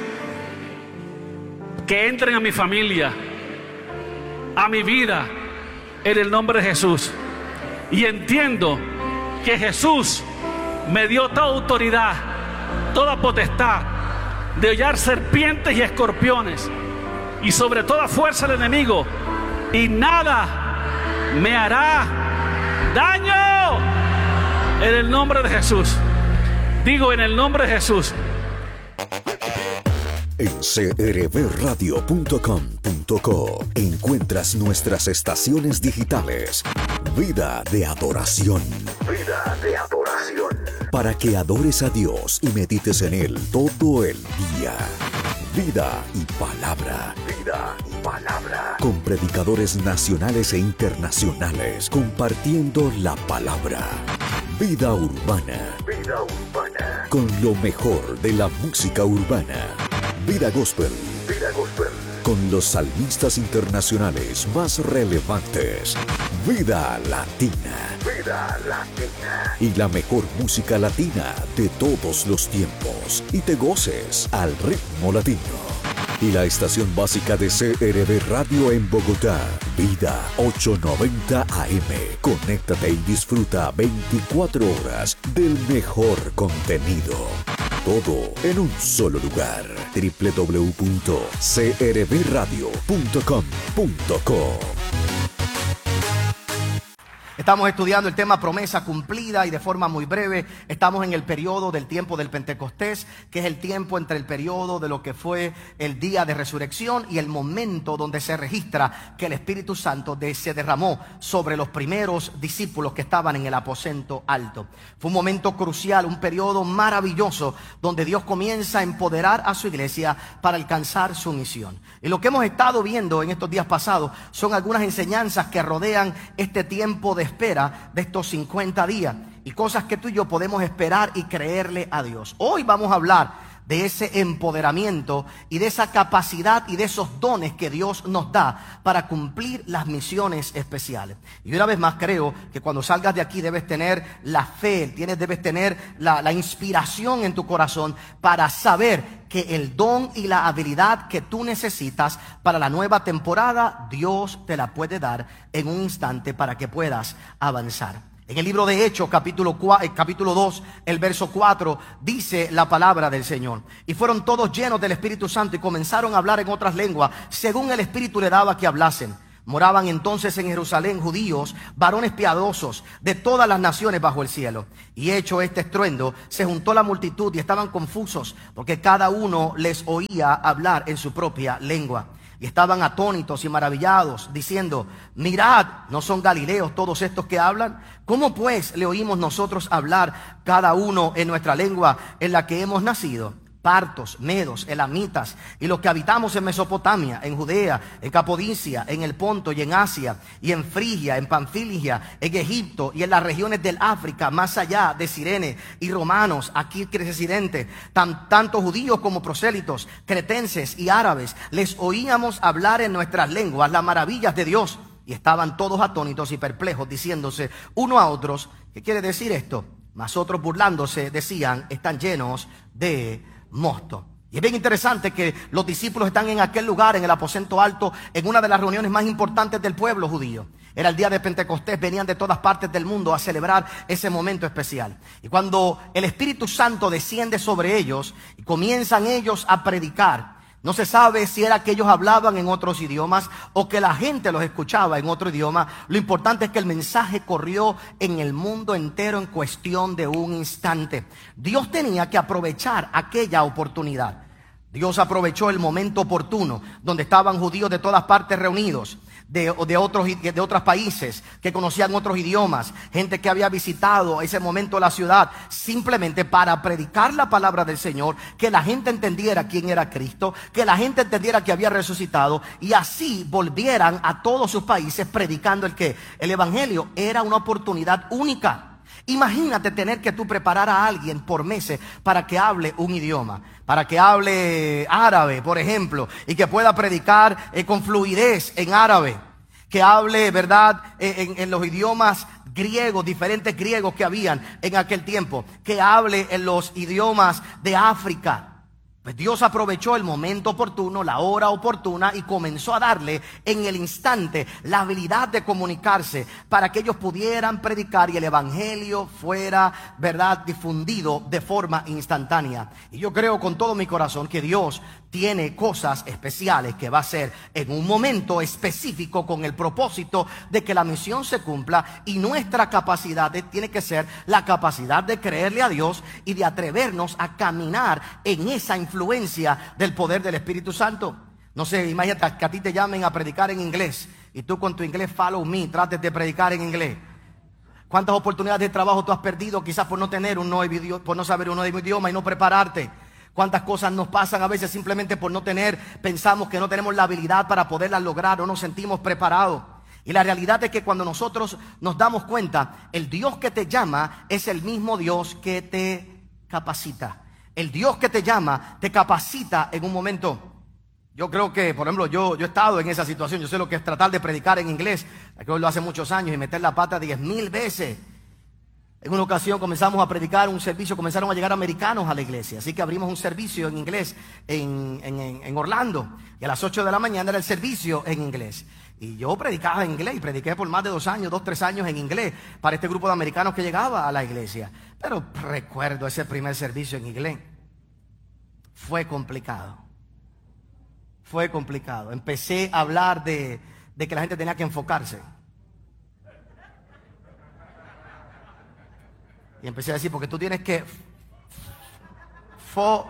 que entren a mi familia, a mi vida, en el nombre de Jesús. Y entiendo que Jesús me dio toda autoridad, toda potestad de hollar serpientes y escorpiones y sobre toda fuerza del enemigo, y nada me hará daño en el nombre de Jesús. Digo, en el nombre de Jesús. En c r b radio punto com punto co encuentras nuestras estaciones digitales. Vida de adoración. Vida de adoración. Para que adores a Dios y medites en Él todo el día. Vida y palabra. Vida y palabra. Con predicadores nacionales e internacionales compartiendo la palabra. Vida urbana. Vida urbana. Con lo mejor de la música urbana. Vida gospel. Vida gospel. Con los salmistas internacionales más relevantes. Vida latina. Vida latina. Y la mejor música latina de todos los tiempos. Y te goces al ritmo latino. Y la estación básica de C R B Radio en Bogotá, Vida ochocientos noventa A M. Conéctate y disfruta veinticuatro horas del mejor contenido. Todo en un solo lugar. doble u doble u doble u punto c r b radio punto com punto co. Estamos estudiando el tema promesa cumplida y de forma muy breve estamos en el periodo del tiempo del Pentecostés, que es el tiempo entre el periodo de lo que fue el día de resurrección y el momento donde se registra que el Espíritu Santo de, se derramó sobre los primeros discípulos que estaban en el aposento alto. Fue un momento crucial, un periodo maravilloso donde Dios comienza a empoderar a su iglesia para alcanzar su misión. Y lo que hemos estado viendo en estos días pasados son algunas enseñanzas que rodean este tiempo de espera de estos cincuenta días y cosas que tú y yo podemos esperar y creerle a Dios. Hoy vamos a hablar de ese empoderamiento y de esa capacidad y de esos dones que Dios nos da para cumplir las misiones especiales. Y una vez más creo que cuando salgas de aquí debes tener la fe, tienes, debes tener la, la inspiración en tu corazón para saber que el don y la habilidad que tú necesitas para la nueva temporada, Dios te la puede dar en un instante para que puedas avanzar. En el libro de Hechos, capítulo, cuatro, capítulo dos, el verso cuatro, dice la palabra del Señor. Y fueron todos llenos del Espíritu Santo y comenzaron a hablar en otras lenguas, según el Espíritu le daba que hablasen. Moraban entonces en Jerusalén judíos, varones piadosos de todas las naciones bajo el cielo. Y hecho este estruendo, se juntó la multitud y estaban confusos, porque cada uno les oía hablar en su propia lengua. Y estaban atónitos y maravillados, diciendo: mirad, ¿no son galileos todos estos que hablan? ¿Cómo pues le oímos nosotros hablar cada uno en nuestra lengua en la que hemos nacido? Partos, medos, elamitas y los que habitamos en Mesopotamia, en Judea, en Capodicia, en el Ponto y en Asia, y en Frigia, en Panfilia, en Egipto y en las regiones del África, más allá de Cirene, y romanos, aquí residentes, tan, tanto judíos como prosélitos, cretenses y árabes, les oíamos hablar en nuestras lenguas las maravillas de Dios. Y estaban todos atónitos y perplejos, diciéndose uno a otros: ¿qué quiere decir esto? Mas otros, burlándose, decían: están llenos de mosto. Y es bien interesante que los discípulos están en aquel lugar, en el aposento alto, en una de las reuniones más importantes del pueblo judío. Era el día de Pentecostés, venían de todas partes del mundo a celebrar ese momento especial. Y cuando el Espíritu Santo desciende sobre ellos y comienzan ellos a predicar, no se sabe si era que ellos hablaban en otros idiomas o que la gente los escuchaba en otro idioma. Lo importante es que el mensaje corrió en el mundo entero en cuestión de un instante. Dios tenía que aprovechar aquella oportunidad. Dios aprovechó el momento oportuno, donde estaban judíos de todas partes reunidos, de, de, otros, de otros países que conocían otros idiomas, gente que había visitado ese momento la ciudad, simplemente para predicar la palabra del Señor, que la gente entendiera quién era Cristo, que la gente entendiera que había resucitado, y así volvieran a todos sus países predicando el que el evangelio. Era una oportunidad única. Imagínate tener que tú preparar a alguien por meses para que hable un idioma, para que hable árabe, por ejemplo, y que pueda predicar eh, con fluidez en árabe, que hable, ¿verdad?, en, en los idiomas griegos, diferentes griegos que habían en aquel tiempo, que hable en los idiomas de África. Pues Dios aprovechó el momento oportuno, la hora oportuna, y comenzó a darle en el instante la habilidad de comunicarse para que ellos pudieran predicar y el evangelio fuera, ¿verdad?, difundido de forma instantánea. Y yo creo con todo mi corazón que Dios tiene cosas especiales que va a hacer en un momento específico con el propósito de que la misión se cumpla, y nuestra capacidad tiene que ser la capacidad de creerle a Dios y de atrevernos a caminar en esa influencia del poder del Espíritu Santo. No sé, imagínate que a ti te llamen a predicar en inglés y tú con tu inglés follow me trates de predicar en inglés. ¿Cuántas oportunidades de trabajo tú has perdido quizás por no tener un nuevo idioma, por no saber un nuevo idioma y no prepararte? ¿Cuántas cosas nos pasan a veces simplemente por no tener, pensamos que no tenemos la habilidad para poderlas lograr o nos sentimos preparados? Y la realidad es que cuando nosotros nos damos cuenta, el Dios que te llama es el mismo Dios que te capacita. El Dios que te llama te capacita en un momento. Yo creo que, por ejemplo, yo, yo he estado en esa situación. Yo sé lo que es tratar de predicar en inglés, que lo hace muchos años, y meter la pata diez mil veces. En una ocasión comenzamos a predicar un servicio, comenzaron a llegar americanos a la iglesia, así que abrimos un servicio en inglés en, en, en Orlando, y a las ocho de la mañana era el servicio en inglés. Y yo predicaba en inglés, y prediqué por más de dos años, dos, tres años en inglés para este grupo de americanos que llegaba a la iglesia. Pero recuerdo ese primer servicio en inglés. Fue complicado. Fue complicado. Empecé a hablar de, de que la gente tenía que enfocarse. Y empecé a decir, porque tú tienes que fo,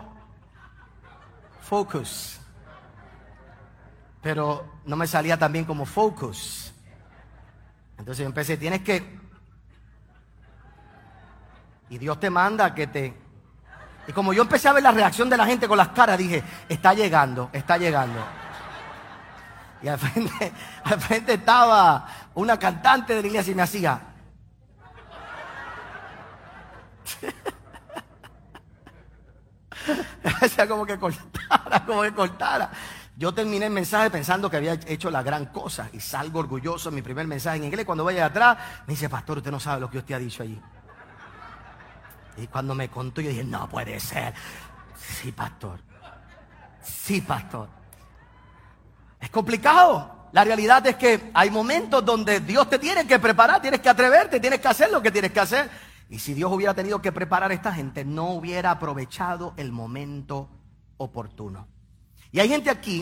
focus. Pero no me salía tan bien como focus. Entonces yo empecé, tienes que... Y Dios te manda que te... Y como yo empecé a ver la reacción de la gente con las caras, dije, está llegando, está llegando. Y al frente, al frente estaba una cantante de la iglesia y me hacía... Hacía como que cortara, como que cortara. Yo terminé el mensaje pensando que había hecho la gran cosa y salgo orgulloso en mi primer mensaje en inglés. Cuando vaya atrás, me dice, pastor, usted no sabe lo que usted ha dicho allí. Y cuando me contó, yo dije, no puede ser. Sí, pastor. Sí, pastor. Es complicado. La realidad es que hay momentos donde Dios te tiene que preparar, tienes que atreverte, tienes que hacer lo que tienes que hacer. Y si Dios hubiera tenido que preparar a esta gente, no hubiera aprovechado el momento oportuno. Y hay gente aquí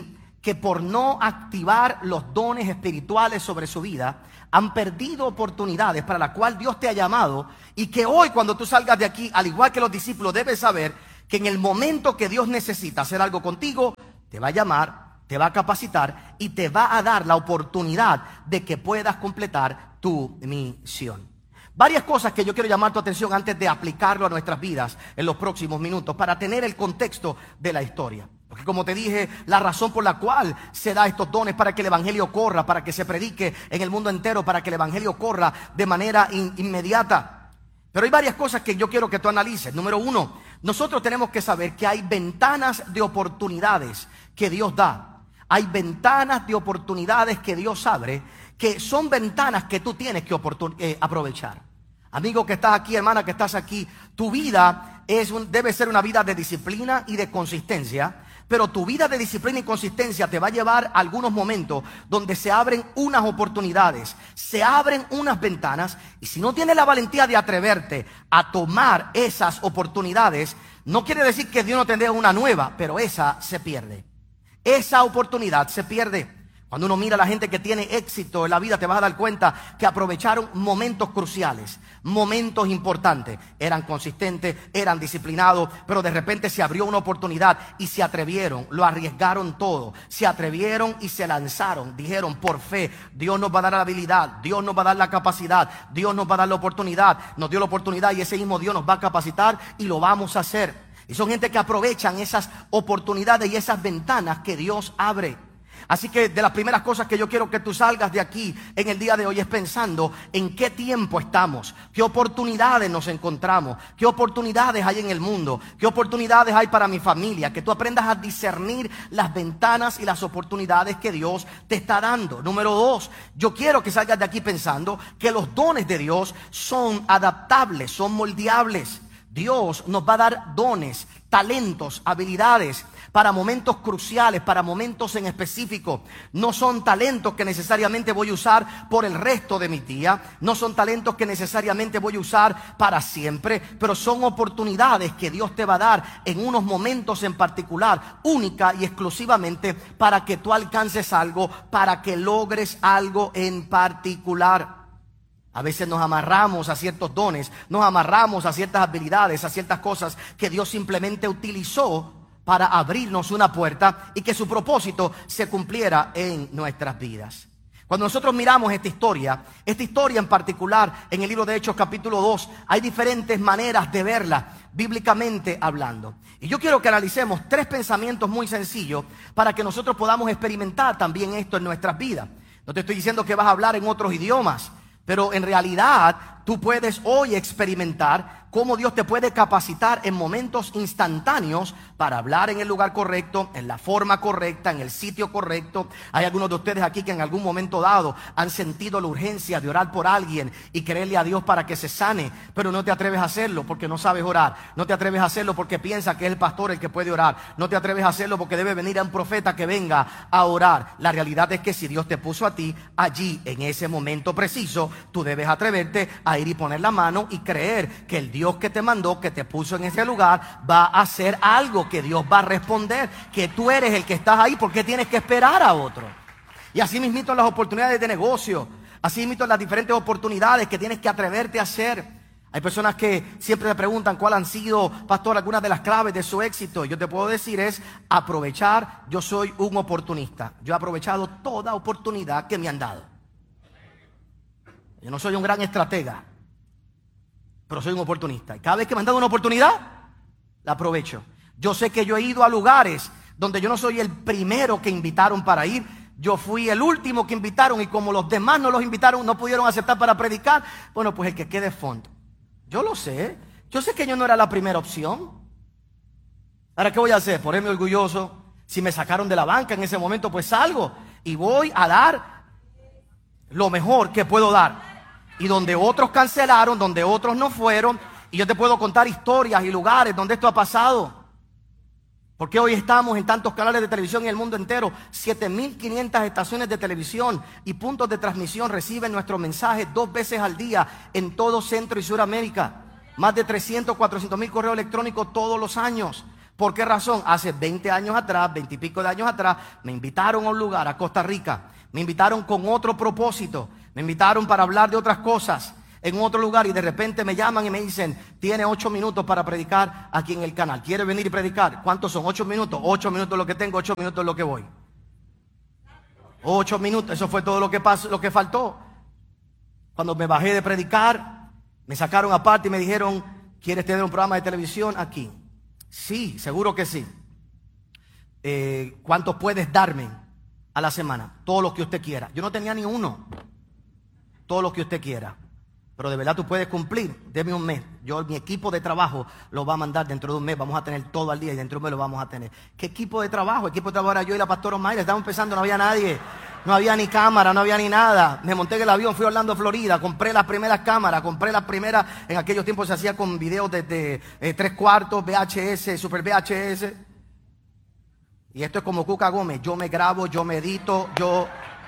que por no activar los dones espirituales sobre su vida, han perdido oportunidades para las cuales Dios te ha llamado, y que hoy cuando tú salgas de aquí, al igual que los discípulos, debes saber que en el momento que Dios necesita hacer algo contigo, te va a llamar, te va a capacitar y te va a dar la oportunidad de que puedas completar tu misión. Varias cosas que yo quiero llamar tu atención antes de aplicarlo a nuestras vidas en los próximos minutos, para tener el contexto de la historia. Porque como te dije, la razón por la cual se da estos dones para que el evangelio corra, para que se predique en el mundo entero, para que el evangelio corra de manera in- inmediata. Pero hay varias cosas que yo quiero que tú analices. Número uno, nosotros tenemos que saber que hay ventanas de oportunidades que Dios da. Hay ventanas de oportunidades que Dios abre, que son ventanas que tú tienes que oportun- eh, aprovechar. Amigo que estás aquí, hermana que estás aquí, tu vida es un, debe ser una vida de disciplina y de consistencia. Pero tu vida de disciplina y consistencia te va a llevar a algunos momentos donde se abren unas oportunidades, se abren unas ventanas, y si no tienes la valentía de atreverte a tomar esas oportunidades, no quiere decir que Dios no te dé una nueva, pero esa se pierde. Esa oportunidad se pierde. Cuando uno mira a la gente que tiene éxito en la vida, te vas a dar cuenta que aprovecharon momentos cruciales, momentos importantes. Eran consistentes, eran disciplinados, pero de repente se abrió una oportunidad y se atrevieron, lo arriesgaron todo. Se atrevieron y se lanzaron. Dijeron, por fe, Dios nos va a dar la habilidad, Dios nos va a dar la capacidad, Dios nos va a dar la oportunidad. Nos dio la oportunidad y ese mismo Dios nos va a capacitar y lo vamos a hacer. Y son gente que aprovechan esas oportunidades y esas ventanas que Dios abre. Así que de las primeras cosas que yo quiero que tú salgas de aquí en el día de hoy es pensando en qué tiempo estamos, qué oportunidades nos encontramos, qué oportunidades hay en el mundo, qué oportunidades hay para mi familia, que tú aprendas a discernir las ventanas y las oportunidades que Dios te está dando. Número dos, yo quiero que salgas de aquí pensando que los dones de Dios son adaptables, son moldeables. Dios nos va a dar dones, talentos, habilidades para momentos cruciales, para momentos en específico. No son talentos que necesariamente voy a usar por el resto de mi día, no son talentos que necesariamente voy a usar para siempre, pero son oportunidades que Dios te va a dar en unos momentos en particular, única y exclusivamente para que tú alcances algo, para que logres algo en particular. A veces nos amarramos a ciertos dones, nos amarramos a ciertas habilidades, a ciertas cosas que Dios simplemente utilizó para abrirnos una puerta y que su propósito se cumpliera en nuestras vidas. Cuando nosotros miramos esta historia, esta historia en particular en el libro de Hechos capítulo dos, hay diferentes maneras de verla bíblicamente hablando. Y yo quiero que analicemos tres pensamientos muy sencillos para que nosotros podamos experimentar también esto en nuestras vidas. No te estoy diciendo que vas a hablar en otros idiomas, pero en realidad tú puedes hoy experimentar cómo Dios te puede capacitar en momentos instantáneos para hablar en el lugar correcto, en la forma correcta, en el sitio correcto. Hay algunos de ustedes aquí que en algún momento dado han sentido la urgencia de orar por alguien y creerle a Dios para que se sane, pero no te atreves a hacerlo porque no sabes orar. No te atreves a hacerlo porque piensas que es el pastor el que puede orar. No te atreves a hacerlo porque debe venir a un profeta que venga a orar. La realidad es que si Dios te puso a ti allí en ese momento preciso, tú debes atreverte a ir y poner la mano y creer que el Dios que te mandó, que te puso en ese lugar, va a hacer algo, que Dios va a responder, que tú eres el que estás ahí. ¿Por qué tienes que esperar a otro? Y así mismito las oportunidades de negocio, así mismito las diferentes oportunidades que tienes que atreverte a hacer. Hay personas que siempre me preguntan cuál han sido, pastor, algunas de las claves de su éxito. Yo te puedo decir es aprovechar. Yo soy un oportunista. Yo he aprovechado toda oportunidad que me han dado. Yo no soy un gran estratega, pero soy un oportunista. Y cada vez que me han dado una oportunidad, la aprovecho. Yo sé que yo he ido a lugares donde yo no soy el primero que invitaron para ir. Yo fui el último que invitaron, y como los demás no los invitaron, no pudieron aceptar para predicar, bueno, pues el que quede fondo. Yo lo sé. Yo sé que yo no era la primera opción. Ahora, ¿qué voy a hacer? Ponerme orgulloso. Si me sacaron de la banca en ese momento, pues salgo y voy a dar lo mejor que puedo dar. Y donde otros cancelaron, donde otros no fueron, y yo te puedo contar historias y lugares donde esto ha pasado. Porque hoy estamos en tantos canales de televisión en el mundo entero. siete mil quinientas estaciones de televisión y puntos de transmisión reciben nuestro mensaje dos veces al día en todo Centro y Suramérica. Más de trescientos, cuatrocientos mil correos electrónicos todos los años. ¿Por qué razón? Hace veinte años atrás, veinte y pico de años atrás, me invitaron a un lugar, a Costa Rica. Me invitaron con otro propósito. Me invitaron para hablar de otras cosas en otro lugar y de repente me llaman y me dicen, tiene ocho minutos para predicar aquí en el canal. ¿Quiere venir y predicar? ¿Cuántos son? ¿Ocho minutos? Ocho minutos es lo que tengo, ocho minutos es lo que voy. Ocho minutos, eso fue todo lo que pasó, lo que faltó. Cuando me bajé de predicar, me sacaron aparte y me dijeron, ¿quieres tener un programa de televisión aquí? Sí, seguro que sí. Eh, ¿Cuántos puedes darme a la semana? Todos los que usted quiera. Yo no tenía ni uno. Todos los que usted quiera. Pero de verdad tú puedes cumplir. Deme un mes. Yo, mi equipo de trabajo lo va a mandar dentro de un mes. Vamos a tener todo al día y dentro de un mes lo vamos a tener. ¿Qué equipo de trabajo? Equipo de trabajo era yo y la pastora Omaira. Estábamos empezando, no había nadie. No había ni cámara, no había ni nada. Me monté en el avión, fui a Orlando, Florida. Compré las primeras cámaras. Compré las primeras. En aquellos tiempos se hacía con videos desde eh, tres cuartos, V H S, Super V H S. Y esto es como Cuca Gómez. Yo me grabo, yo me edito, yo...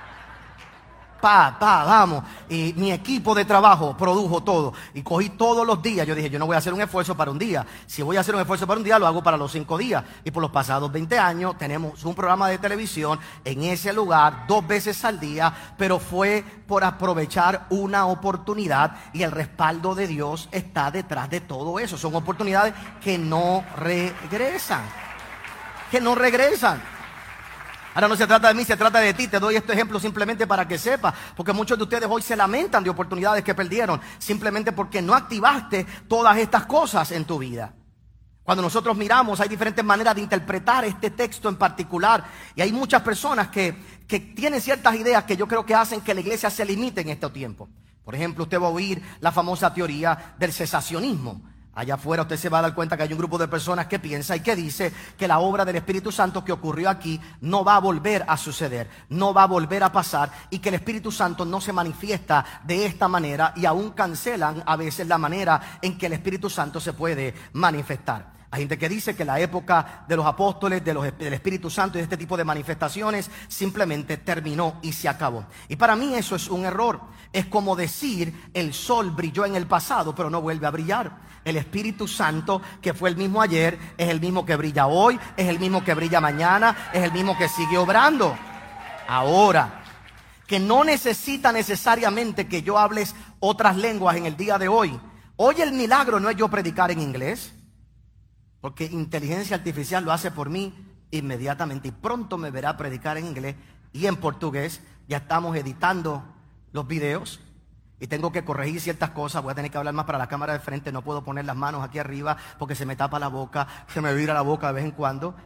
Pa, pa, vamos. Y mi equipo de trabajo produjo todo. Y cogí todos los días. Yo dije, yo no voy a hacer un esfuerzo para un día. Si voy a hacer un esfuerzo para un día, lo hago para los cinco días. Y por los pasados veinte años tenemos un programa de televisión en ese lugar, dos veces al día. Pero fue por aprovechar una oportunidad y el respaldo de Dios está detrás de todo eso. Son oportunidades que no regresan. Que no regresan. Ahora no se trata de mí, se trata de ti. Te doy este ejemplo simplemente para que sepas, porque muchos de ustedes hoy se lamentan de oportunidades que perdieron simplemente porque no activaste todas estas cosas en tu vida. Cuando nosotros miramos, hay diferentes maneras de interpretar este texto en particular, y hay muchas personas que, que tienen ciertas ideas que yo creo que hacen que la iglesia se limite en este tiempo. Por ejemplo, usted va a oír la famosa teoría del cesacionismo. Allá afuera usted se va a dar cuenta que hay un grupo de personas que piensa y que dice que la obra del Espíritu Santo que ocurrió aquí no va a volver a suceder, no va a volver a pasar, y que el Espíritu Santo no se manifiesta de esta manera, y aún cancelan a veces la manera en que el Espíritu Santo se puede manifestar. Hay gente que dice que la época de los apóstoles, de los, del Espíritu Santo y de este tipo de manifestaciones simplemente terminó y se acabó. Y para mí eso es un error. Es como decir, el sol brilló en el pasado, pero no vuelve a brillar. El Espíritu Santo, que fue el mismo ayer, es el mismo que brilla hoy, es el mismo que brilla mañana, es el mismo que sigue obrando. Ahora, que no necesita necesariamente que yo hables otras lenguas en el día de hoy. Hoy el milagro no es yo predicar en inglés, porque inteligencia artificial lo hace por mí inmediatamente, y pronto me verá predicar en inglés y en portugués. Ya estamos editando los videos y tengo que corregir ciertas cosas. Voy a tener que hablar más para la cámara de frente. No puedo poner las manos aquí arriba porque se me tapa la boca, se me vira la boca de vez en cuando.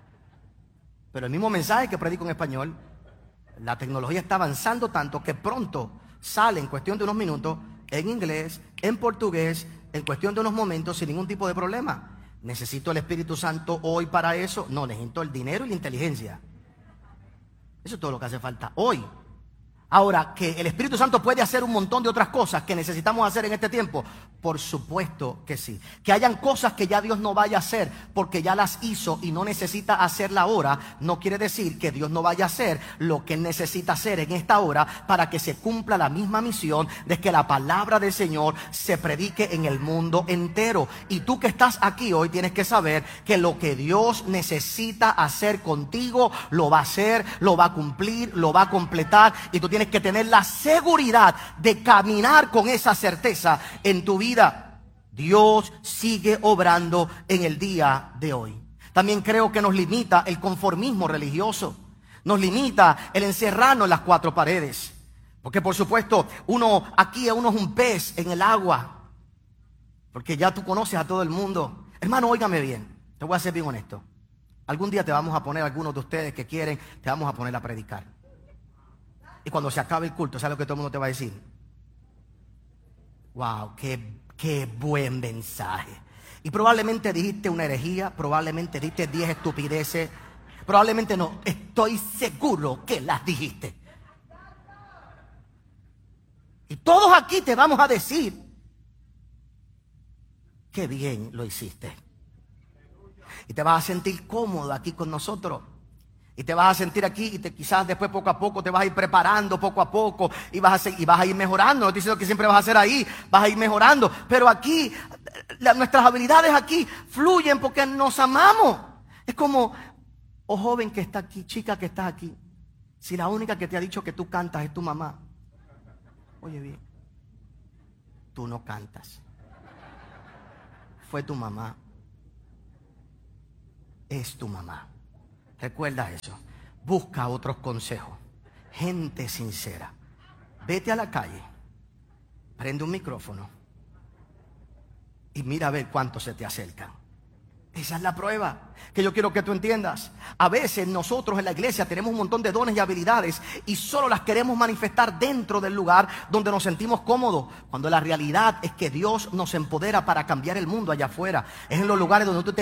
Pero el mismo mensaje que predico en español, la tecnología está avanzando tanto que pronto sale en cuestión de unos minutos en inglés, en portugués, en cuestión de unos momentos, sin ningún tipo de problema. ¿Necesito el Espíritu Santo hoy para eso? No, necesito el dinero y la inteligencia. Eso es todo lo que hace falta hoy. Ahora, que el Espíritu Santo puede hacer un montón de otras cosas que necesitamos hacer en este tiempo, por supuesto que sí. Que hayan cosas que ya Dios no vaya a hacer porque ya las hizo y no necesita hacerla ahora, no quiere decir que Dios no vaya a hacer lo que Él necesita hacer en esta hora para que se cumpla la misma misión de que la palabra del Señor se predique en el mundo entero. Y tú que estás aquí hoy tienes que saber que lo que Dios necesita hacer contigo lo va a hacer, lo va a cumplir, lo va a completar, y tú tienes Tienes que tener la seguridad de caminar con esa certeza en tu vida. Dios sigue obrando en el día de hoy. También creo que nos limita el conformismo religioso. Nos limita el encerrarnos en las cuatro paredes. Porque por supuesto, uno aquí uno es un pez en el agua. Porque ya tú conoces a todo el mundo. Hermano, óigame bien. Te voy a ser bien honesto. Algún día te vamos a poner, algunos de ustedes que quieren, te vamos a poner a predicar. Y cuando se acabe el culto, ¿sabes lo que todo el mundo te va a decir? Wow, qué, qué buen mensaje. Y probablemente dijiste una herejía, probablemente dijiste diez estupideces, probablemente no, estoy seguro que las dijiste. Y todos aquí te vamos a decir, qué bien lo hiciste. Y te vas a sentir cómodo aquí con nosotros. Y te vas a sentir aquí y te, quizás después poco a poco te vas a ir preparando poco a poco y vas a, seguir, y vas a ir mejorando. No estoy diciendo que siempre vas a hacer ahí, vas a ir mejorando. Pero aquí, la, nuestras habilidades aquí fluyen porque nos amamos. Es como, oh joven que está aquí, chica que está aquí, si la única que te ha dicho que tú cantas es tu mamá. Oye bien, tú no cantas. Fue tu mamá. Es tu mamá. Recuerda eso. Busca otros consejos. Gente sincera. Vete a la calle. Prende un micrófono. Y mira a ver cuántos se te acercan. Esa es la prueba que yo quiero que tú entiendas. A veces nosotros en la iglesia tenemos un montón de dones y habilidades y solo las queremos manifestar dentro del lugar donde nos sentimos cómodos, cuando la realidad es que Dios nos empodera para cambiar el mundo allá afuera. Es en los lugares donde tú te